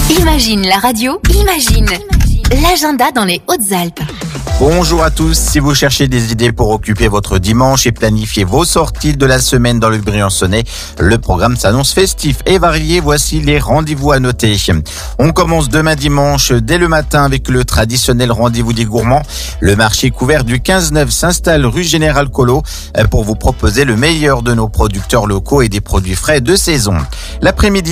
Imagine la radio, imagine l'agenda dans les Hautes-Alpes. Bonjour à tous, si vous cherchez des idées pour occuper votre dimanche et planifier vos sorties de la semaine dans le Briançonnais, le programme s'annonce festif et varié, voici les rendez-vous à noter. On commence demain dimanche dès le matin avec le traditionnel rendez-vous des gourmands. Le marché couvert du 15-9 s'installe rue Général Collot pour vous proposer le meilleur de nos producteurs locaux et des produits frais de saison. L'après-midi,